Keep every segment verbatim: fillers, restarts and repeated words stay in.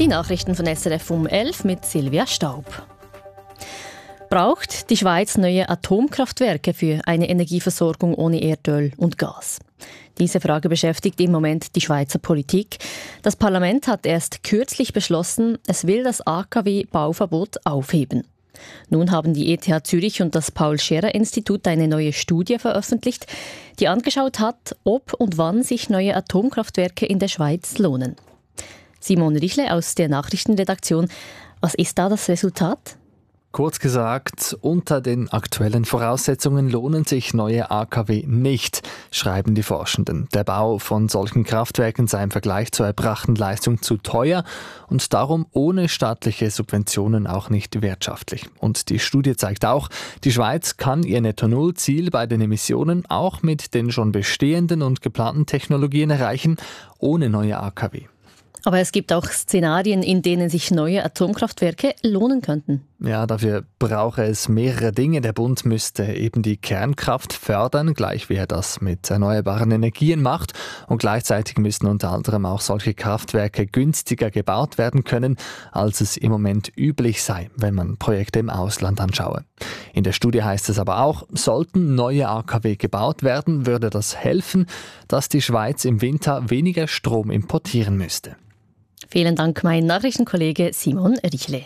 Die Nachrichten von S R F um elf mit Silvia Staub. Braucht die Schweiz neue Atomkraftwerke für eine Energieversorgung ohne Erdöl und Gas? Diese Frage beschäftigt im Moment die Schweizer Politik. Das Parlament hat erst kürzlich beschlossen, es will das A K W-Bauverbot aufheben. Nun haben die E T H Zürich und das Paul-Scherrer-Institut eine neue Studie veröffentlicht, die angeschaut hat, ob und wann sich neue Atomkraftwerke in der Schweiz lohnen. Simon Richle aus der Nachrichtenredaktion. Was ist da das Resultat? Kurz gesagt, unter den aktuellen Voraussetzungen lohnen sich neue A K W nicht, schreiben die Forschenden. Der Bau von solchen Kraftwerken sei im Vergleich zur erbrachten Leistung zu teuer und darum ohne staatliche Subventionen auch nicht wirtschaftlich. Und die Studie zeigt auch, die Schweiz kann ihr Netto-Null-Ziel bei den Emissionen auch mit den schon bestehenden und geplanten Technologien erreichen, ohne neue A K W. Aber es gibt auch Szenarien, in denen sich neue Atomkraftwerke lohnen könnten. Ja, dafür brauche es mehrere Dinge. Der Bund müsste eben die Kernkraft fördern, gleich wie er das mit erneuerbaren Energien macht. Und gleichzeitig müssten unter anderem auch solche Kraftwerke günstiger gebaut werden können, als es im Moment üblich sei, wenn man Projekte im Ausland anschaue. In der Studie heißt es aber auch, sollten neue A K W gebaut werden, würde das helfen, dass die Schweiz im Winter weniger Strom importieren müsste. Vielen Dank, mein Nachrichtenkollege Simon Richle.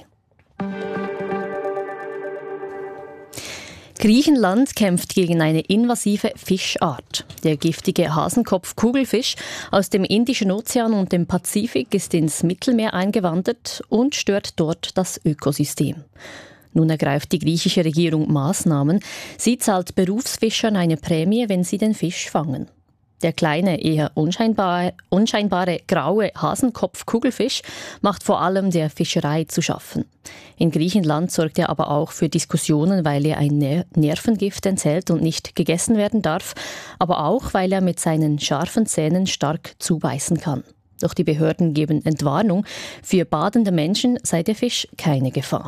Griechenland kämpft gegen eine invasive Fischart. Der giftige Hasenkopf-Kugelfisch aus dem Indischen Ozean und dem Pazifik ist ins Mittelmeer eingewandert und stört dort das Ökosystem. Nun ergreift die griechische Regierung Maßnahmen. Sie zahlt Berufsfischern eine Prämie, wenn sie den Fisch fangen. Der kleine, eher unscheinbare, unscheinbare graue Hasenkopf-Kugelfisch macht vor allem der Fischerei zu schaffen. In Griechenland sorgt er aber auch für Diskussionen, weil er ein Ner- Nervengift enthält und nicht gegessen werden darf, aber auch, weil er mit seinen scharfen Zähnen stark zubeißen kann. Doch die Behörden geben Entwarnung, für badende Menschen sei der Fisch keine Gefahr.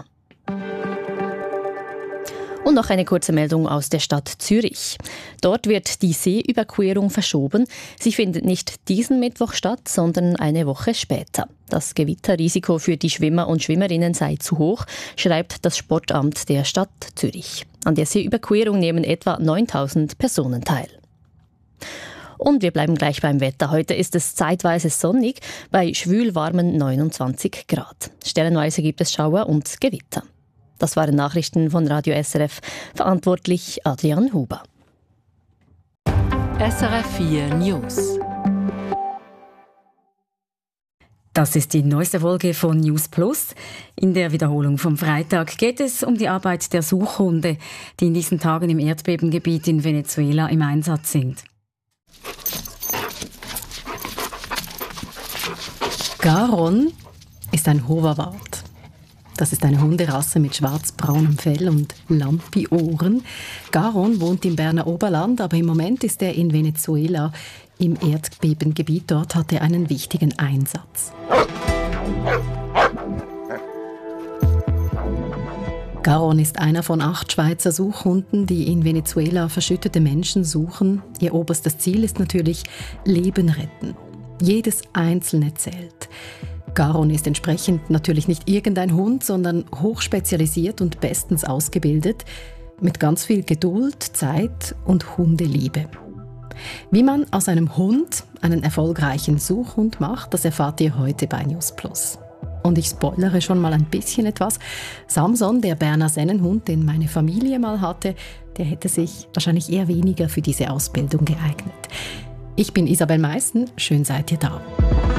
Und noch eine kurze Meldung aus der Stadt Zürich. Dort wird die Seeüberquerung verschoben. Sie findet nicht diesen Mittwoch statt, sondern eine Woche später. Das Gewitterrisiko für die Schwimmer und Schwimmerinnen sei zu hoch, schreibt das Sportamt der Stadt Zürich. An der Seeüberquerung nehmen etwa neuntausend Personen teil. Und wir bleiben gleich beim Wetter. Heute ist es zeitweise sonnig, bei schwülwarmen neunundzwanzig Grad. Stellenweise gibt es Schauer und Gewitter. Das waren Nachrichten von Radio S R F. Verantwortlich Adrian Huber. S R F vier News. Das ist die neueste Folge von News Plus. In der Wiederholung vom Freitag geht es um die Arbeit der Suchhunde, die in diesen Tagen im Erdbebengebiet in Venezuela im Einsatz sind. Garon ist ein Hoverwart. Das ist eine Hunderasse mit schwarz-braunem Fell und Lampi-Ohren. Garon wohnt im Berner Oberland, aber im Moment ist er in Venezuela im Erdbebengebiet. Dort hat er einen wichtigen Einsatz. Garon ist einer von acht Schweizer Suchhunden, die in Venezuela verschüttete Menschen suchen. Ihr oberstes Ziel ist natürlich Leben retten. Jedes einzelne zählt. Garon ist entsprechend natürlich nicht irgendein Hund, sondern hochspezialisiert und bestens ausgebildet, mit ganz viel Geduld, Zeit und Hundeliebe. Wie man aus einem Hund einen erfolgreichen Suchhund macht, das erfahrt ihr heute bei News Plus. Und ich spoilere schon mal ein bisschen etwas. Samson, der Berner Sennenhund, den meine Familie mal hatte, der hätte sich wahrscheinlich eher weniger für diese Ausbildung geeignet. Ich bin Isabel Meissen, schön seid ihr da.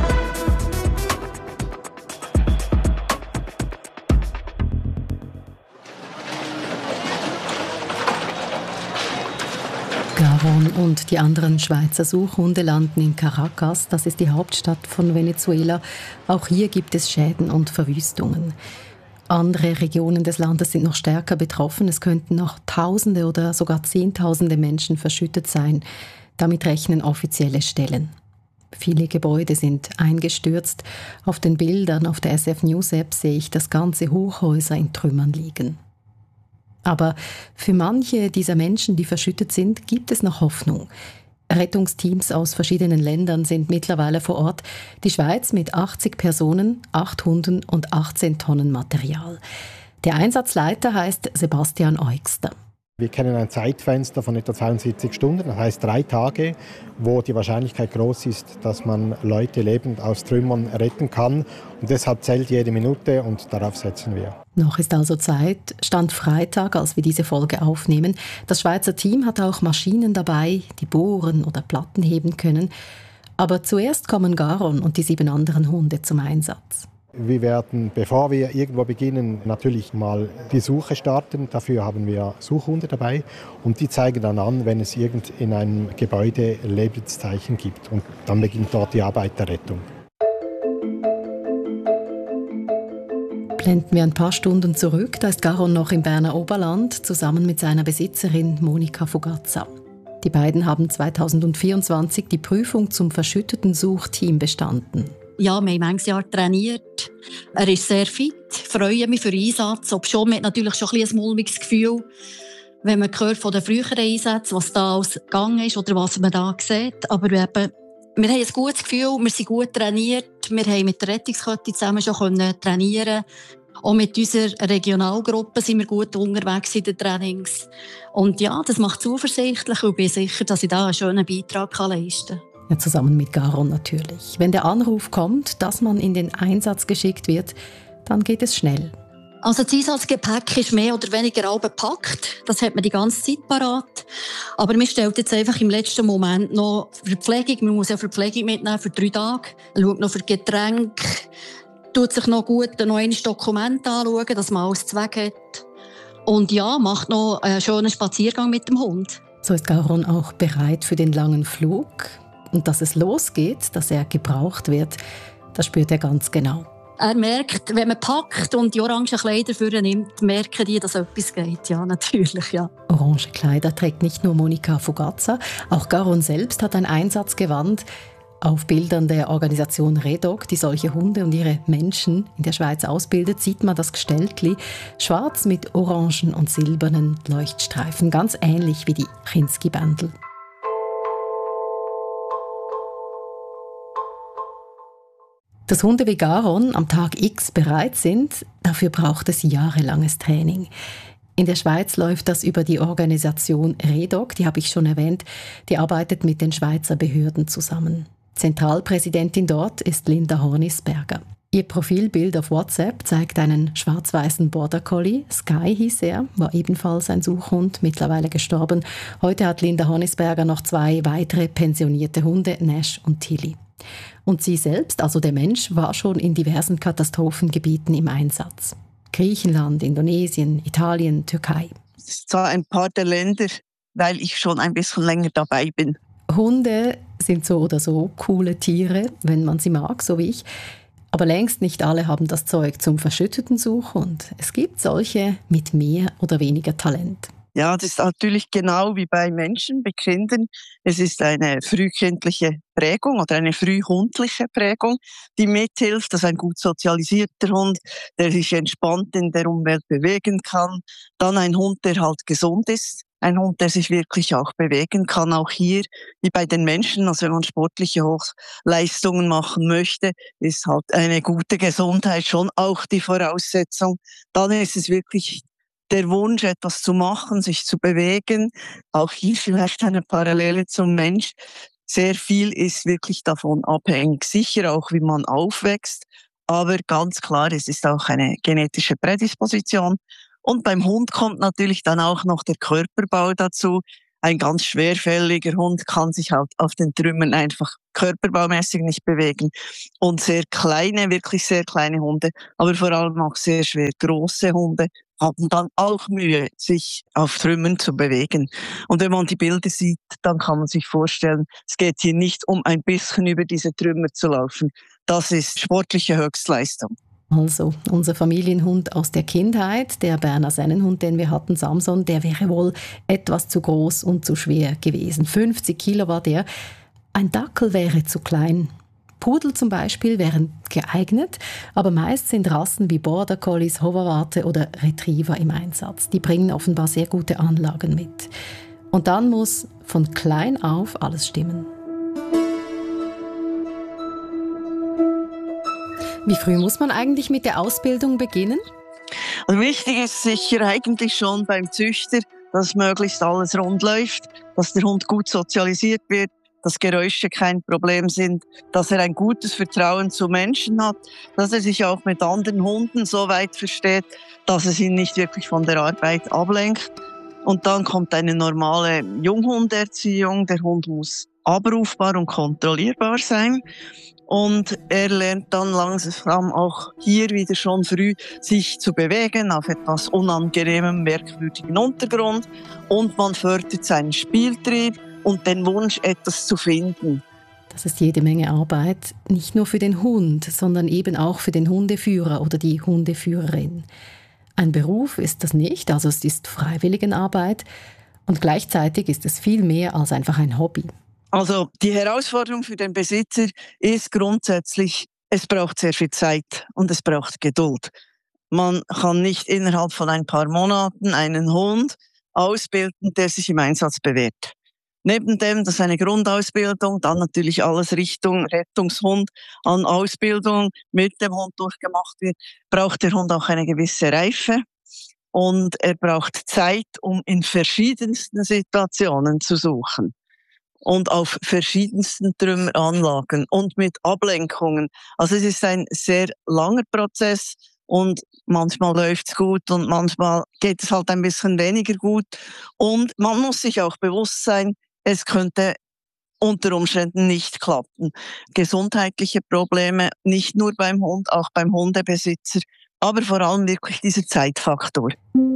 Garon und die anderen Schweizer Suchhunde landen in Caracas, das ist die Hauptstadt von Venezuela. Auch hier gibt es Schäden und Verwüstungen. Andere Regionen des Landes sind noch stärker betroffen. Es könnten noch Tausende oder sogar Zehntausende Menschen verschüttet sein. Damit rechnen offizielle Stellen. Viele Gebäude sind eingestürzt. Auf den Bildern auf der S F News App sehe ich, dass ganze Hochhäuser in Trümmern liegen. Aber für manche dieser Menschen, die verschüttet sind, gibt es noch Hoffnung. Rettungsteams aus verschiedenen Ländern sind mittlerweile vor Ort. Die Schweiz mit achtzig Personen, acht Hunden und achtzehn Tonnen Material. Der Einsatzleiter heißt Sebastian Eugster. Wir kennen ein Zeitfenster von etwa zweiundsiebzig Stunden, das heißt drei Tage, wo die Wahrscheinlichkeit groß ist, dass man Leute lebend aus Trümmern retten kann. Und deshalb zählt jede Minute und darauf setzen wir. Noch ist also Zeit. Stand Freitag, als wir diese Folge aufnehmen. Das Schweizer Team hat auch Maschinen dabei, die bohren oder Platten heben können. Aber zuerst kommen Garon und die sieben anderen Hunde zum Einsatz. Wir werden, bevor wir irgendwo beginnen, natürlich mal die Suche starten. Dafür haben wir Suchhunde dabei und die zeigen dann an, wenn es irgend in einem Gebäude Lebenszeichen gibt. Und dann beginnt dort die Arbeit der Rettung. Blenden wir ein paar Stunden zurück, da ist Garon noch im Berner Oberland, zusammen mit seiner Besitzerin Monika Fugazza. Die beiden haben zweitausendvierundzwanzig die Prüfung zum verschütteten Suchteam bestanden. Ja, wir haben manches Jahr trainiert. Er ist sehr fit, freue mich für den Einsatz. Obschon, man hat natürlich schon ein, ein mulmiges Gefühl, wenn man hört von den früheren Einsätzen, was da alles gegangen ist oder was man da sieht. Aber eben, wir haben ein gutes Gefühl, wir sind gut trainiert. Wir haben mit der Rettungskette zusammen schon trainieren. Auch mit unserer Regionalgruppe sind wir gut unterwegs in den Trainings. Und ja, das macht zuversichtlich und bin sicher, dass ich da einen schönen Beitrag leisten kann. Ja, zusammen mit Garon natürlich. Wenn der Anruf kommt, dass man in den Einsatz geschickt wird, dann geht es schnell. Also das Einsatzgepäck ist mehr oder weniger halb gepackt. Das hat man die ganze Zeit parat. Aber man stellt jetzt einfach im letzten Moment noch Verpflegung. Man muss ja Verpflegung mitnehmen für drei Tage. Man schaut noch für Getränke. Tut sich noch gut noch ein Dokument anschauen, dass man alles zweck hat. Und ja, macht noch einen schönen Spaziergang mit dem Hund. So ist Garon auch bereit für den langen Flug. Und dass es losgeht, dass er gebraucht wird, das spürt er ganz genau. Er merkt, wenn man packt und die orangen Kleider für ihn nimmt, merken die, dass etwas geht. Ja, natürlich, ja. Orange Kleider trägt nicht nur Monika Fugazza, auch Garon selbst hat ein Einsatzgewand. Auf Bildern der Organisation Redog, die solche Hunde und ihre Menschen in der Schweiz ausbildet, sieht man das Gestelltli schwarz mit orangen und silbernen Leuchtstreifen, ganz ähnlich wie die Kinski-Bändel. Dass Hunde wie Garon am Tag X bereit sind, dafür braucht es jahrelanges Training. In der Schweiz läuft das über die Organisation Redog, die habe ich schon erwähnt, die arbeitet mit den Schweizer Behörden zusammen. Zentralpräsidentin dort ist Linda Hornisberger. Ihr Profilbild auf WhatsApp zeigt einen schwarz-weißen Border Collie. Sky hieß er, war ebenfalls ein Suchhund, mittlerweile gestorben. Heute hat Linda Hornisberger noch zwei weitere pensionierte Hunde, Nash und Tilly. Und sie selbst, also der Mensch, war schon in diversen Katastrophengebieten im Einsatz. Griechenland, Indonesien, Italien, Türkei. Das ist zwar ein paar der Länder, weil ich schon ein bisschen länger dabei bin. Hunde sind so oder so coole Tiere, wenn man sie mag, so wie ich. Aber längst nicht alle haben das Zeug zum verschütteten Suchhund. Es gibt solche mit mehr oder weniger Talent. Ja, das ist natürlich genau wie bei Menschen, bei Kindern. Es ist eine frühkindliche Prägung oder eine frühhundliche Prägung, die mithilft, dass ein gut sozialisierter Hund, der sich entspannt in der Umwelt bewegen kann, dann ein Hund, der halt gesund ist, ein Hund, der sich wirklich auch bewegen kann, auch hier, wie bei den Menschen, also wenn man sportliche Hochleistungen machen möchte, ist halt eine gute Gesundheit schon auch die Voraussetzung. Dann ist es wirklich der Wunsch, etwas zu machen, sich zu bewegen. Auch hier vielleicht eine Parallele zum Mensch. Sehr viel ist wirklich davon abhängig. Sicher auch, wie man aufwächst. Aber ganz klar, es ist auch eine genetische Prädisposition. Und beim Hund kommt natürlich dann auch noch der Körperbau dazu. Ein ganz schwerfälliger Hund kann sich halt auf den Trümmern einfach körperbaumäßig nicht bewegen. Und sehr kleine, wirklich sehr kleine Hunde, aber vor allem auch sehr schwer große Hunde, haben dann auch Mühe, sich auf Trümmern zu bewegen. Und wenn man die Bilder sieht, dann kann man sich vorstellen, es geht hier nicht um ein bisschen über diese Trümmer zu laufen. Das ist sportliche Höchstleistung. Also, unser Familienhund aus der Kindheit, der Berner Sennenhund, den wir hatten, Samson, der wäre wohl etwas zu groß und zu schwer gewesen. fünfzig Kilo war der. Ein Dackel wäre zu klein. Pudel zum Beispiel wären geeignet, aber meist sind Rassen wie Border Collies, Hoverwarte oder Retriever im Einsatz. Die bringen offenbar sehr gute Anlagen mit. Und dann muss von klein auf alles stimmen. Wie früh muss man eigentlich mit der Ausbildung beginnen? Also wichtig ist sicher eigentlich schon beim Züchter, dass möglichst alles rund läuft, dass der Hund gut sozialisiert wird, dass Geräusche kein Problem sind, dass er ein gutes Vertrauen zu Menschen hat, dass er sich auch mit anderen Hunden so weit versteht, dass es ihn nicht wirklich von der Arbeit ablenkt. Und dann kommt eine normale Junghunderziehung. Der Hund muss abrufbar und kontrollierbar sein. Und er lernt dann langsam auch hier wieder schon früh sich zu bewegen auf etwas unangenehmem, merkwürdigen Untergrund. Und man fördert seinen Spieltrieb und den Wunsch, etwas zu finden. Das ist jede Menge Arbeit, nicht nur für den Hund, sondern eben auch für den Hundeführer oder die Hundeführerin. Ein Beruf ist das nicht, also es ist Freiwilligenarbeit und gleichzeitig ist es viel mehr als einfach ein Hobby. Also die Herausforderung für den Besitzer ist grundsätzlich, es braucht sehr viel Zeit und es braucht Geduld. Man kann nicht innerhalb von ein paar Monaten einen Hund ausbilden, der sich im Einsatz bewährt. Neben dem, dass eine Grundausbildung, dann natürlich alles Richtung Rettungshund an Ausbildung mit dem Hund durchgemacht wird, braucht der Hund auch eine gewisse Reife und er braucht Zeit, um in verschiedensten Situationen zu suchen. Und auf verschiedensten Trümmeranlagen und mit Ablenkungen. Also es ist ein sehr langer Prozess und manchmal läuft's gut und manchmal geht es halt ein bisschen weniger gut. Und man muss sich auch bewusst sein, es könnte unter Umständen nicht klappen. Gesundheitliche Probleme, nicht nur beim Hund, auch beim Hundebesitzer, aber vor allem wirklich dieser Zeitfaktor.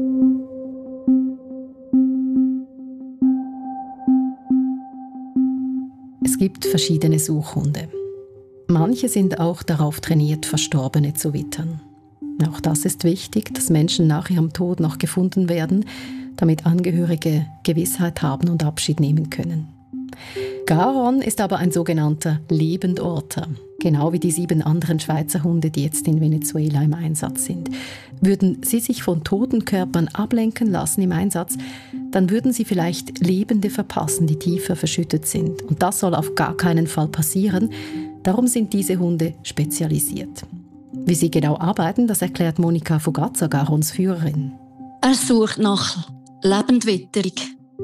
Es gibt verschiedene Suchhunde. Manche sind auch darauf trainiert, Verstorbene zu wittern. Auch das ist wichtig, dass Menschen nach ihrem Tod noch gefunden werden, damit Angehörige Gewissheit haben und Abschied nehmen können. Garon ist aber ein sogenannter Lebendorter, genau wie die sieben anderen Schweizer Hunde, die jetzt in Venezuela im Einsatz sind. Würden sie sich von toten Körpern ablenken lassen im Einsatz, dann würden sie vielleicht Lebende verpassen, die tiefer verschüttet sind. Und das soll auf gar keinen Fall passieren. Darum sind diese Hunde spezialisiert. Wie sie genau arbeiten, das erklärt Monika Fugazza, Garons Führerin. Er sucht nach Lebendwitterung.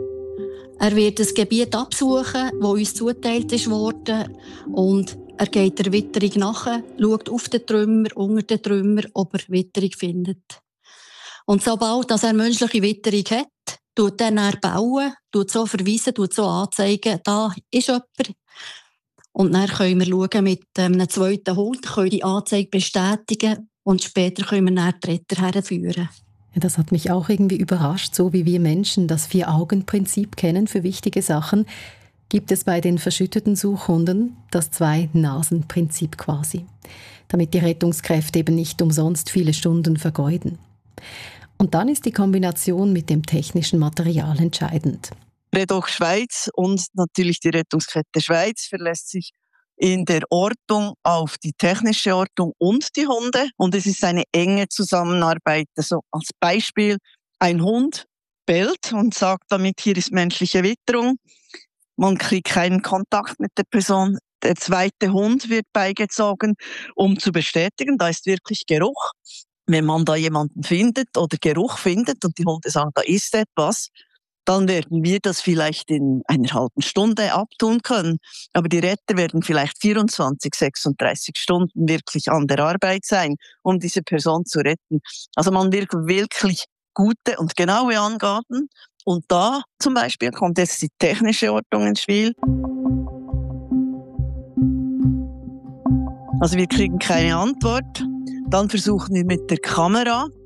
Er wird das Gebiet absuchen, das uns zugeteilt ist worden, und er geht der Witterung nach, schaut auf den Trümmer, unter den Trümmer, ob er Witterung findet. Und sobald dass er menschliche Witterung hat, tut er dann bauen, tut so verweisen, tut so anzeigen, da ist jemand. Und dann können wir schauen mit einem zweiten Hund, können die Anzeige bestätigen und später können wir dann die Retter herführen. Ja, das hat mich auch irgendwie überrascht, so wie wir Menschen das Vier-Augen-Prinzip kennen für wichtige Sachen, gibt es bei den verschütteten Suchhunden das Zwei-Nasen-Prinzip quasi, damit die Rettungskräfte eben nicht umsonst viele Stunden vergeuden. Und dann ist die Kombination mit dem technischen Material entscheidend. Redoc Schweiz und natürlich die Rettungskette Schweiz verlässt sich in der Ortung auf die technische Ortung und die Hunde. Und es ist eine enge Zusammenarbeit. Also als Beispiel, ein Hund bellt und sagt damit, hier ist menschliche Witterung. Man kriegt keinen Kontakt mit der Person. Der zweite Hund wird beigezogen, um zu bestätigen, da ist wirklich Geruch. Wenn man da jemanden findet oder Geruch findet und die Hunde sagen, da ist etwas, dann werden wir das vielleicht in einer halben Stunde abtun können. Aber die Retter werden vielleicht vierundzwanzig, sechsunddreißig Stunden wirklich an der Arbeit sein, um diese Person zu retten. Also man wird wirklich gute und genaue Angaben. Und da zum Beispiel kommt jetzt die technische Ortung ins Spiel. Also wir kriegen keine Antwort. Dann versuchen wir mit der Kamera